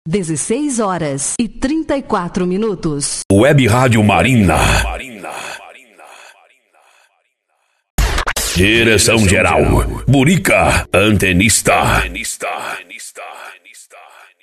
16h34. Web Rádio Marina. Direção geral, Burica, antenista.